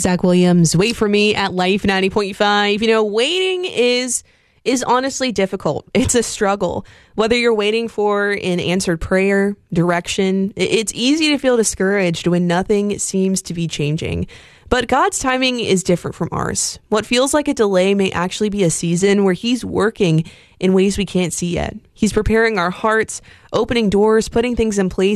Zach Williams, Wait For Me at Life 90.5. You know, waiting is honestly difficult. It's a struggle. Whether you're waiting for an answered prayer, direction, it's easy to feel discouraged when nothing seems to be changing. But God's timing is different from ours. What feels like a delay may actually be a season where He's working in ways we can't see yet. He's preparing our hearts, opening doors, putting things in place